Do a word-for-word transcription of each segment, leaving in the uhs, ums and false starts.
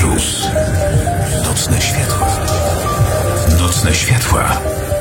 Plus. Nocne światła. Nocne światła.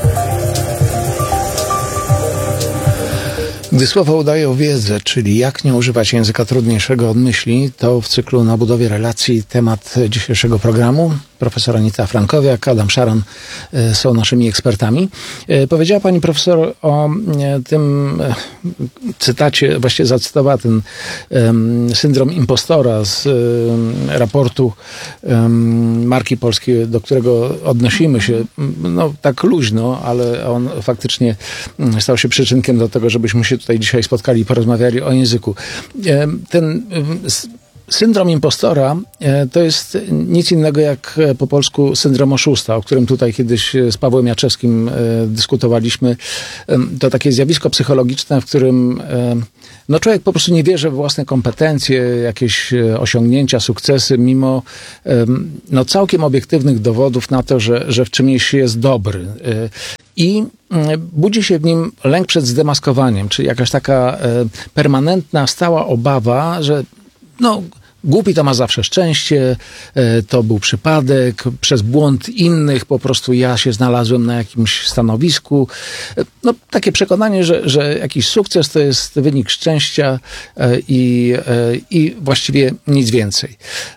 Gdy słowa udają wiedzę, czyli jak nie używać języka trudniejszego od myśli, to w cyklu Na budowie relacji temat dzisiejszego programu. Profesor Anita Frankowiak, Adam Szaran są naszymi ekspertami. Powiedziała pani profesor o tym cytacie, właściwie zacytowała ten syndrom impostora z raportu Marki Polskiej, do którego odnosimy się no tak luźno, ale on faktycznie stał się przyczynkiem do tego, żebyśmy się tutaj dzisiaj spotkali i porozmawiali o języku. Ten syndrom impostora to jest nic innego jak po polsku syndrom oszusta, o którym tutaj kiedyś z Pawłem Jaczewskim dyskutowaliśmy. To takie zjawisko psychologiczne, w którym no człowiek po prostu nie wierzy we własne kompetencje, jakieś osiągnięcia, sukcesy, mimo no całkiem obiektywnych dowodów na to, że, że w czymś jest dobry. I budzi się w nim lęk przed zdemaskowaniem, czyli jakaś taka permanentna, stała obawa, że no, głupi to ma zawsze szczęście, to był przypadek, przez błąd innych po prostu ja się znalazłem na jakimś stanowisku. No, takie przekonanie, że, że jakiś sukces to jest wynik szczęścia i, i właściwie nic więcej.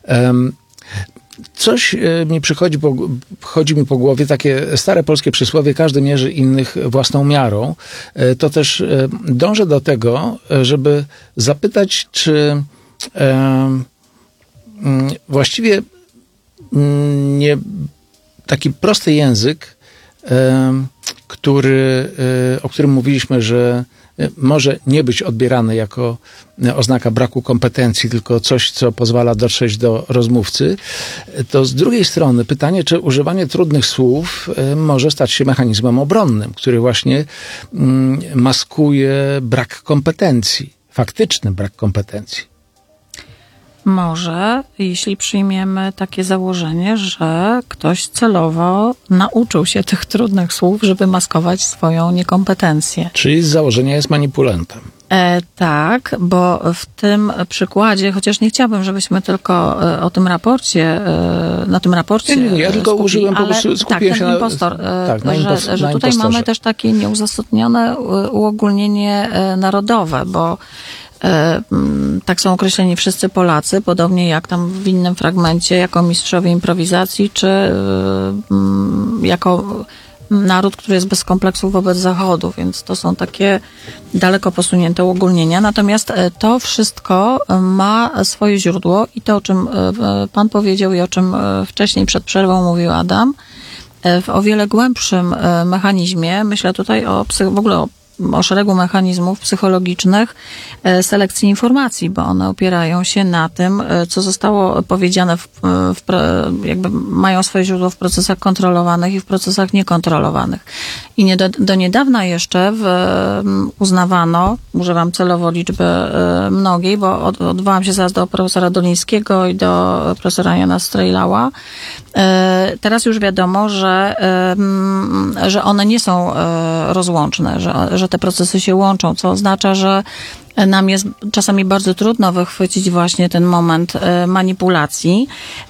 Coś mi przychodzi po, chodzi mi po głowie, takie stare polskie przysłowie, każdy mierzy innych własną miarą. To też dążę do tego, żeby zapytać, czy e, właściwie nie taki prosty język, e, który, e, o którym mówiliśmy, że może nie być odbierany jako oznaka braku kompetencji, tylko coś, co pozwala dotrzeć do rozmówcy, to z drugiej strony pytanie, czy używanie trudnych słów może stać się mechanizmem obronnym, który właśnie maskuje brak kompetencji, faktyczny brak kompetencji. Może, jeśli przyjmiemy takie założenie, że ktoś celowo nauczył się tych trudnych słów, żeby maskować swoją niekompetencję. Czyli z założenia jest manipulantem. E, tak, bo w tym przykładzie, chociaż nie chciałabym, żebyśmy tylko e, o tym raporcie, e, na tym raporcie Nie, nie, ja tylko skupili, użyłem, po prostu skupiłem tak, się ten na... impostor, e, tak, na że, impos- że na tutaj impostorze. mamy też takie nieuzasadnione uogólnienie e, narodowe, bo tak są określeni wszyscy Polacy, podobnie jak tam w innym fragmencie, jako mistrzowie improwizacji, czy jako naród, który jest bez kompleksów wobec Zachodu, więc to są takie daleko posunięte uogólnienia. Natomiast to wszystko ma swoje źródło i to, o czym pan powiedział i o czym wcześniej przed przerwą mówił Adam, w o wiele głębszym mechanizmie, myślę tutaj o w ogóle o o szeregu mechanizmów psychologicznych selekcji informacji, bo one opierają się na tym, co zostało powiedziane, w, w, jakby mają swoje źródło w procesach kontrolowanych i w procesach niekontrolowanych. I nie do, do niedawna jeszcze w, uznawano, używam celowo liczby mnogiej, bo od, odwołam się zaraz do profesora Dolińskiego i do profesora Jana Strejlała. Teraz już wiadomo, że, że one nie są rozłączne, że, że te procesy się łączą, co oznacza, że nam jest czasami bardzo trudno wychwycić właśnie ten moment manipulacji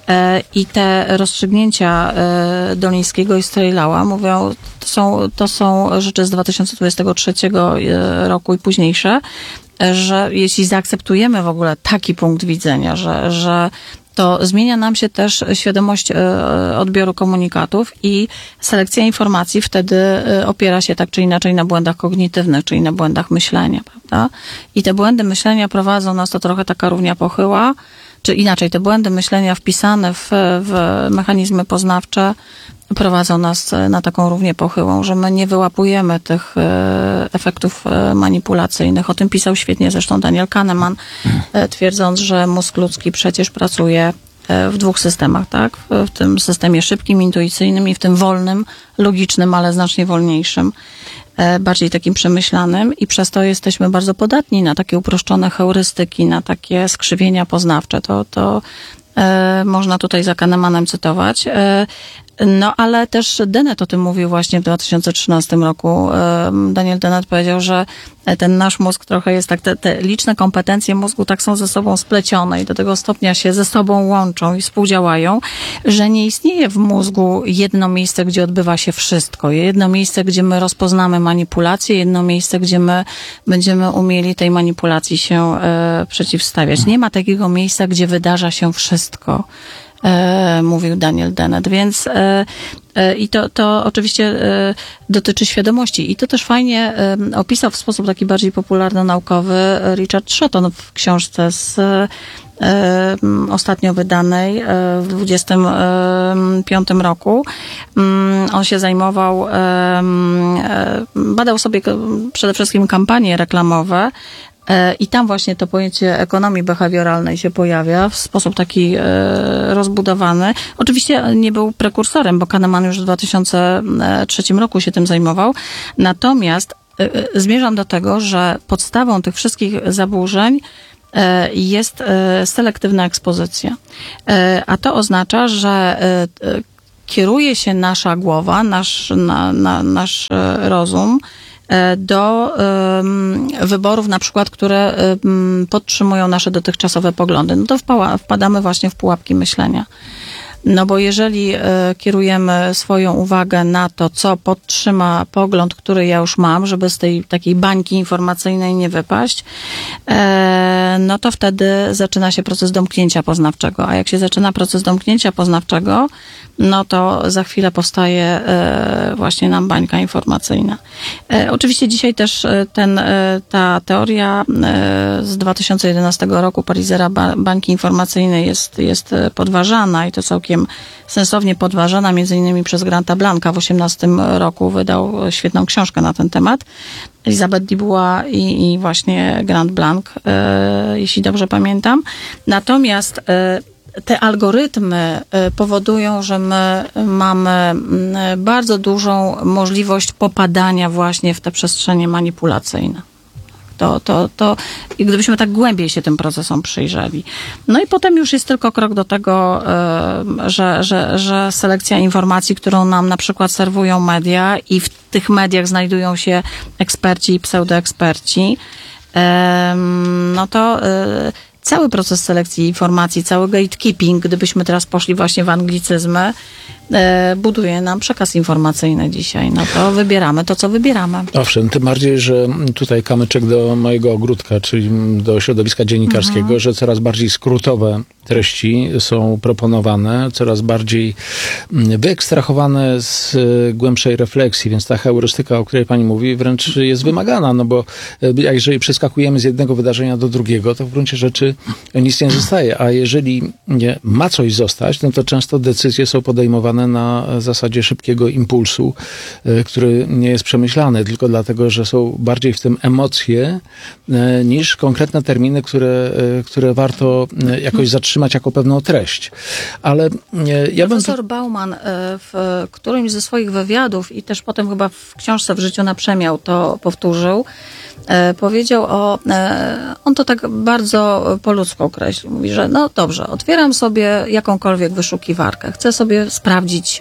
i te rozstrzygnięcia Dolińskiego i Strejlała mówią, to są, to są rzeczy z dwa tysiące dwudziestego trzeciego roku i późniejsze, że jeśli zaakceptujemy w ogóle taki punkt widzenia, że, że to zmienia nam się też świadomość odbioru komunikatów i selekcja informacji wtedy opiera się tak czy inaczej na błędach kognitywnych, czyli na błędach myślenia, prawda? I te błędy myślenia prowadzą nas, to trochę taka równia pochyła, czy inaczej, te błędy myślenia wpisane w, w mechanizmy poznawcze prowadzą nas na taką równię pochyłą, że my nie wyłapujemy tych efektów manipulacyjnych. O tym pisał świetnie zresztą Daniel Kahneman, twierdząc, że mózg ludzki przecież pracuje w dwóch systemach, tak? W tym systemie szybkim, intuicyjnym i w tym wolnym, logicznym, ale znacznie wolniejszym, bardziej takim przemyślanym i przez to jesteśmy bardzo podatni na takie uproszczone heurystyki, na takie skrzywienia poznawcze. To, to e, można tutaj za Kahnemanem cytować. E, No, ale też Dennett o tym mówił właśnie w dwa tysiące trzynastym roku. Daniel Dennett powiedział, że ten nasz mózg trochę jest tak, te, te liczne kompetencje mózgu tak są ze sobą splecione i do tego stopnia się ze sobą łączą i współdziałają, że nie istnieje w mózgu jedno miejsce, gdzie odbywa się wszystko. Jedno miejsce, gdzie my rozpoznamy manipulację, jedno miejsce, gdzie my będziemy umieli tej manipulacji się e, przeciwstawiać. Nie ma takiego miejsca, gdzie wydarza się wszystko. E, mówił Daniel Dennett, więc e, e, i to, to oczywiście e, dotyczy świadomości i to też fajnie e, opisał w sposób taki bardziej popularno-naukowy Richard Shotton w książce z e, ostatnio wydanej e, w dwudziestym piątym roku. Mm, on się zajmował, e, e, badał sobie przede wszystkim kampanie reklamowe. I tam właśnie to pojęcie ekonomii behawioralnej się pojawia w sposób taki e, rozbudowany. Oczywiście nie był prekursorem, bo Kahneman już w dwa tysiące trzecim roku się tym zajmował. Natomiast e, zmierzam do tego, że podstawą tych wszystkich zaburzeń e, jest e, selektywna ekspozycja. E, a to oznacza, że e, kieruje się nasza głowa, nasz, na, na, nasz rozum do um, wyborów, na przykład, które um, podtrzymują nasze dotychczasowe poglądy. No to wpała, wpadamy właśnie w pułapki myślenia. No bo jeżeli e, kierujemy swoją uwagę na to, co podtrzyma pogląd, który ja już mam, żeby z tej takiej bańki informacyjnej nie wypaść, e, no to wtedy zaczyna się proces domknięcia poznawczego. A jak się zaczyna proces domknięcia poznawczego, no to za chwilę powstaje e, właśnie nam bańka informacyjna. E, oczywiście dzisiaj też ten, e, ta teoria e, z dwa tysiące jedenastego roku Parizera ba, bańki informacyjnej jest, jest podważana i to całkiem sensownie podważana, między innymi przez Granta Blanca w osiemnastym roku wydał świetną książkę na ten temat. Elizabeth Dubois i, i właśnie Grant Blanc, e, jeśli dobrze pamiętam. Natomiast e, te algorytmy powodują, że my mamy bardzo dużą możliwość popadania właśnie w te przestrzenie manipulacyjne. To, to, to, i gdybyśmy tak głębiej się tym procesom przyjrzeli. No i potem już jest tylko krok do tego, że, że, że selekcja informacji, którą nam na przykład serwują media i w tych mediach znajdują się eksperci i pseudoeksperci, no to cały proces selekcji informacji, cały gatekeeping, gdybyśmy teraz poszli właśnie w anglicyzmy, e, buduje nam przekaz informacyjny dzisiaj. No to wybieramy to, co wybieramy. Owszem, tym bardziej, że tutaj kamyczek do mojego ogródka, czyli do środowiska dziennikarskiego, mhm. że coraz bardziej skrótowe treści są proponowane, coraz bardziej wyekstrahowane z głębszej refleksji, więc ta heurystyka, o której pani mówi, wręcz jest wymagana, no bo jeżeli przeskakujemy z jednego wydarzenia do drugiego, to w gruncie rzeczy nic nie zostaje, a jeżeli nie ma coś zostać, no to często decyzje są podejmowane na zasadzie szybkiego impulsu, który nie jest przemyślany, tylko dlatego, że są bardziej w tym emocje niż konkretne terminy, które, które warto jakoś zatrzymać jako pewną treść. Ale ja bym... Profesor Bauman w którymś ze swoich wywiadów i też potem chyba w książce W życiu na przemiał to powtórzył, powiedział o... On to tak bardzo po ludzku określił. Mówi, że no dobrze, otwieram sobie jakąkolwiek wyszukiwarkę. Chcę sobie sprawdzić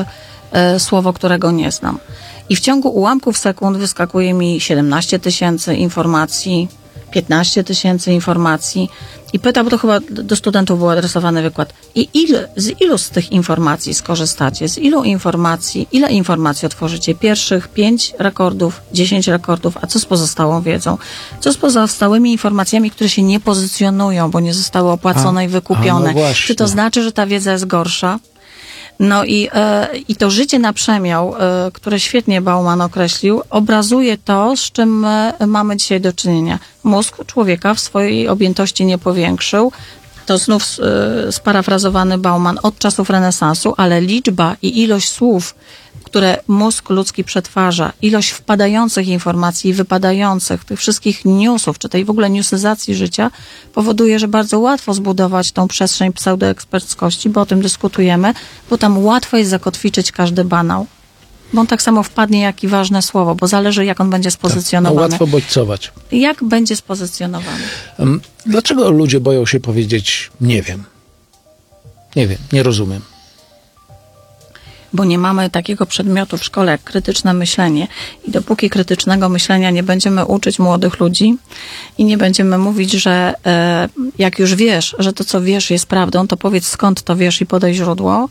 słowo, którego nie znam. I w ciągu ułamków sekund wyskakuje mi siedemnaście tysięcy informacji, piętnaście tysięcy informacji i pyta, bo to chyba do studentów był adresowany wykład. I ile, z ilu z tych informacji skorzystacie? Z ilu informacji, ile informacji otworzycie? Pierwszych pięć rekordów, dziesięć rekordów, a co z pozostałą wiedzą? Co z pozostałymi informacjami, które się nie pozycjonują, bo nie zostały opłacone a, i wykupione? A, no Czy to znaczy, że ta wiedza jest gorsza? No i, e, i to życie na przemiał, e, które świetnie Bauman określił, obrazuje to, z czym my mamy dzisiaj do czynienia. Mózg człowieka w swojej objętości nie powiększył. To znów e, sparafrazowany Bauman od czasów renesansu, ale liczba i ilość słów, które mózg ludzki przetwarza, ilość wpadających informacji i wypadających, tych wszystkich newsów, czy tej w ogóle newsyzacji życia, powoduje, że bardzo łatwo zbudować tą przestrzeń pseudoeksperckości, bo o tym dyskutujemy, bo tam łatwo jest zakotwiczyć każdy banał. Bo on tak samo wpadnie, jak i ważne słowo, bo zależy, jak on będzie spozycjonowany. Tak, no łatwo bodźcować. Jak będzie spozycjonowany? Dlaczego ludzie boją się powiedzieć nie wiem? Nie wiem, nie rozumiem. bo nie mamy takiego przedmiotu w szkole jak krytyczne myślenie i dopóki krytycznego myślenia nie będziemy uczyć młodych ludzi i nie będziemy mówić, że e, jak już wiesz, że to co wiesz jest prawdą, to powiedz skąd to wiesz i podaj źródło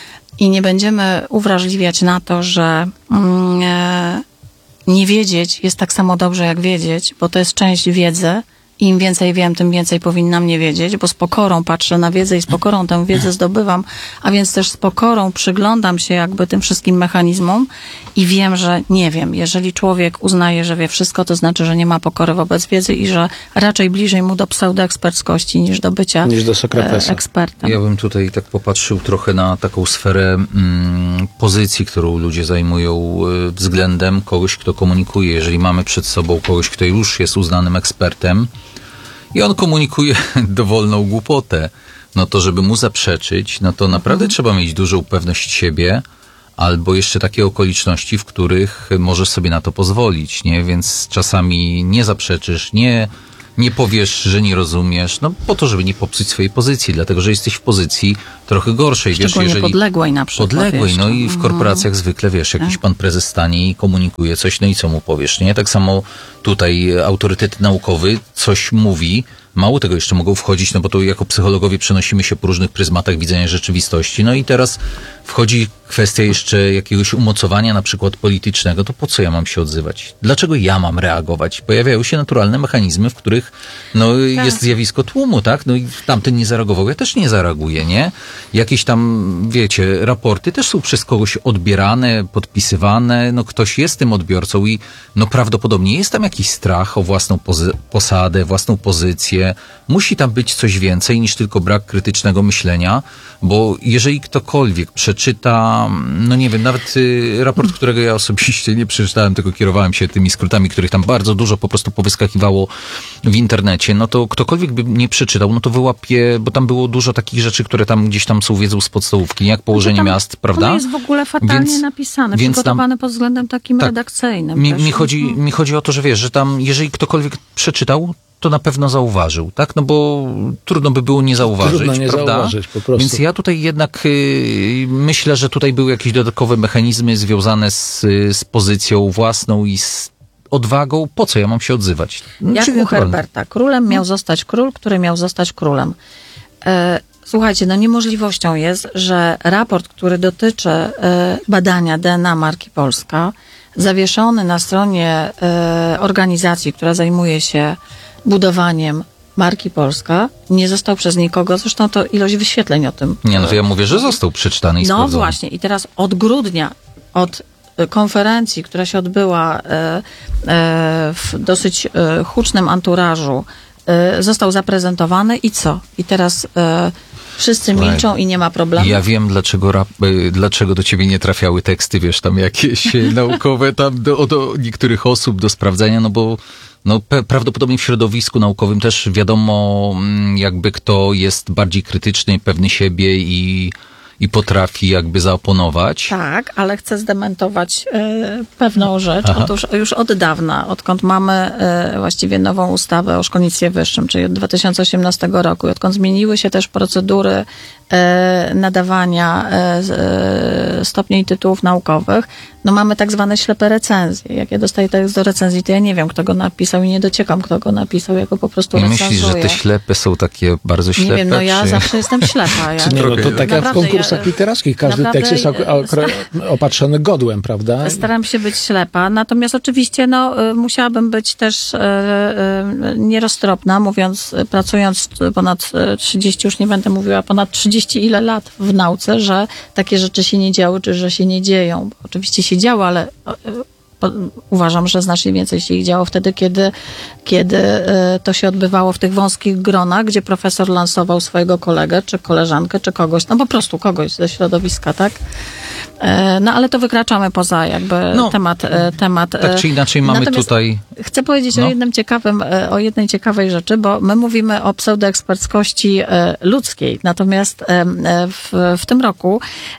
i nie będziemy uwrażliwiać na to, że mm, e, nie wiedzieć jest tak samo dobrze jak wiedzieć, bo to jest część wiedzy. Im więcej wiem, tym więcej powinnam nie wiedzieć, bo z pokorą patrzę na wiedzę i z pokorą tę wiedzę zdobywam, a więc też z pokorą przyglądam się jakby tym wszystkim mechanizmom i wiem, że nie wiem. Jeżeli człowiek uznaje, że wie wszystko, to znaczy, że nie ma pokory wobec wiedzy i że raczej bliżej mu do pseudoeksperckości niż do bycia niż do Sokratesa. ekspertem. Ja bym tutaj tak popatrzył trochę na taką sferę mm, pozycji, którą ludzie zajmują y, względem kogoś, kto komunikuje. Jeżeli mamy przed sobą kogoś, kto już jest uznanym ekspertem, i on komunikuje dowolną głupotę, no to żeby mu zaprzeczyć, no to naprawdę mhm. trzeba mieć dużą pewność siebie, albo jeszcze takie okoliczności, w których możesz sobie na to pozwolić, nie? Więc czasami nie zaprzeczysz, nie, nie powiesz, że nie rozumiesz, no po to, żeby nie popsuć swojej pozycji, dlatego, że jesteś w pozycji trochę gorszej. Szczególnie wiesz, jeżeli podległej na przykład. Podległej, no i w korporacjach mm. zwykle, wiesz, jakiś pan prezes stanie i komunikuje coś, no i co mu powiesz, nie? Tak samo tutaj autorytet naukowy coś mówi, mało tego jeszcze mogą wchodzić, no bo to jako psychologowie przenosimy się po różnych pryzmatach widzenia rzeczywistości, no i teraz wchodzi kwestia jeszcze jakiegoś umocowania na przykład politycznego, to po co ja mam się odzywać? Dlaczego ja mam reagować? Pojawiają się naturalne mechanizmy, w których no, tak. jest zjawisko tłumu, tak? No i tamten nie zareagował, ja też nie zareaguję, nie? Jakieś tam, wiecie, raporty też są przez kogoś odbierane, podpisywane, no ktoś jest tym odbiorcą i no prawdopodobnie jest tam jakiś strach o własną pozy- posadę, własną pozycję. Musi tam być coś więcej niż tylko brak krytycznego myślenia, bo jeżeli ktokolwiek przeczyta, no nie wiem, nawet y, raport, którego ja osobiście nie przeczytałem, tylko kierowałem się tymi skrótami, których tam bardzo dużo po prostu powyskakiwało w internecie, no to ktokolwiek by nie przeczytał, no to wyłapie, bo tam było dużo takich rzeczy, które tam gdzieś tam są wiedzą z podstawówki, jak położenie tam, miast, prawda? To jest w ogóle fatalnie więc, napisane, więc przygotowane tam, pod względem takim tak, redakcyjnym. Mi, mi, chodzi, mi chodzi o to, że wiesz, że tam jeżeli ktokolwiek przeczytał, to na pewno zauważył, tak? No bo trudno by było nie zauważyć, trudno nie prawda? Zauważyć, po prostu. Więc ja tutaj jednak y, myślę, że tutaj były jakieś dodatkowe mechanizmy związane z, z pozycją własną i z odwagą. Po co ja mam się odzywać? No, Jak u Herberta. Królem miał zostać król, który miał zostać królem. E, słuchajcie, no niemożliwością jest, że raport, który dotyczy e, badania D N A marki Polska, zawieszony na stronie e, organizacji, która zajmuje się budowaniem marki Polska, nie został przez nikogo, zresztą to ilość wyświetleń o tym. Nie, no to ja mówię, że został przeczytany i No sprawdzony. właśnie, i teraz od grudnia, od konferencji, która się odbyła e, e, w dosyć e, hucznym anturażu, e, został zaprezentowany i co? I teraz e, wszyscy Słuchaj, milczą i nie ma problemu. Ja wiem, dlaczego, rap, dlaczego do ciebie nie trafiały teksty, wiesz, tam jakieś naukowe, tam do, do niektórych osób do sprawdzenia, no bo no, pe- prawdopodobnie w środowisku naukowym też wiadomo, jakby kto jest bardziej krytyczny, pewny siebie i i potrafi jakby zaoponować. Tak, ale chcę zdementować y, pewną rzecz. Aha. Otóż już od dawna, odkąd mamy y, właściwie nową ustawę o szkolnictwie wyższym, czyli od dwa tysiące osiemnastego roku, i odkąd zmieniły się też procedury y, nadawania y, y, stopni i tytułów naukowych, no mamy tak zwane ślepe recenzje. Jak ja dostaję tekst do recenzji, to ja nie wiem, kto go napisał i nie dociekam, kto go napisał, ja go po prostu recenzuję. Myślisz, że te ślepe są takie bardzo ślepe? Nie wiem, no ja czy... zawsze jestem ślepa. Ja... Czy nie, no to tak jak w konkursach ja, literackich, każdy tekst jest okro- opatrzony godłem, prawda? Staram się być ślepa, natomiast oczywiście no, musiałabym być też e, e, nieroztropna, mówiąc, pracując ponad trzydzieści, już nie będę mówiła, ponad trzydzieści ile lat w nauce, że takie rzeczy się nie działy, czy że się nie dzieją. Bo oczywiście się działo, ale e, uważam, że znacznie więcej się ich działo wtedy, kiedy, kiedy to się odbywało w tych wąskich gronach, gdzie profesor lansował swojego kolegę, czy koleżankę, czy kogoś, no po prostu kogoś ze środowiska, tak? No ale to wykraczamy poza jakby no, temat, temat. Tak czy inaczej mamy Natomiast tutaj... Chcę powiedzieć no. o jednym ciekawym, o jednej ciekawej rzeczy, bo my mówimy o pseudoeksperckości ludzkiej, natomiast w, w tym roku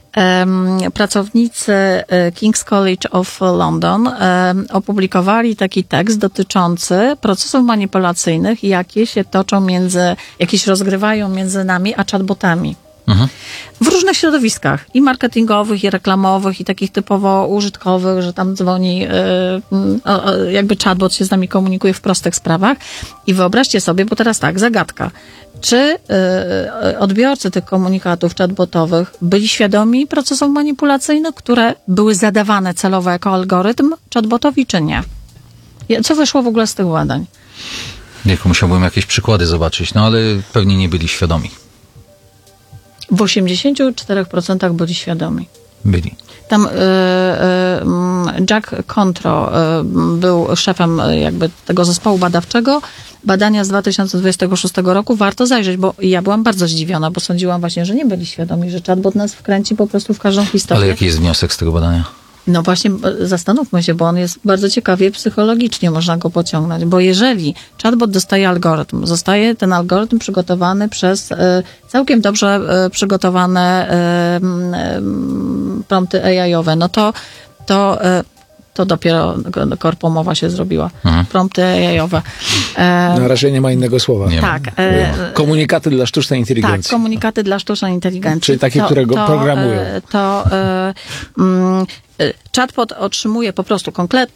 pracownicy King's College of London opublikowali taki tekst dotyczący procesów manipulacyjnych, jakie się toczą między, jakie się rozgrywają między nami a chatbotami. Mhm. W różnych środowiskach, i marketingowych, i reklamowych, i takich typowo użytkowych, że tam dzwoni, yy, yy, jakby chatbot się z nami komunikuje w prostych sprawach. I wyobraźcie sobie, bo teraz tak, zagadka. Czy yy, odbiorcy tych komunikatów chatbotowych byli świadomi procesów manipulacyjnych, które były zadawane celowo jako algorytm chatbotowi, czy nie? Co wyszło w ogóle z tych badań? Jako musiałbym jakieś przykłady zobaczyć, no ale pewnie nie byli świadomi. W osiemdziesięciu czterech procentach byli świadomi. Byli. Tam y, y, Jack Contro y, był szefem y, jakby tego zespołu badawczego. Badania z dwa tysiące dwudziestego szóstego roku warto zajrzeć, bo ja byłam bardzo zdziwiona, bo sądziłam właśnie, że nie byli świadomi, że chatbot nas wkręci po prostu w każdą historię. Ale jaki jest wniosek z tego badania? No właśnie, zastanówmy się, bo on jest bardzo ciekawie psychologicznie, można go pociągnąć, bo jeżeli chatbot dostaje algorytm, zostaje ten algorytm przygotowany przez y, całkiem dobrze y, przygotowane y, y, prompty A I-owe, no to, to, y, to dopiero korpomowa się zrobiła. Mhm. Prompty A I-owe. E, Na razie nie ma innego słowa. Nie tak. E, Komunikaty dla sztucznej inteligencji. Tak, komunikaty dla sztucznej inteligencji. Czyli takie, to, które go to, programują. To, to y, y, chatbot otrzymuje po prostu konkret,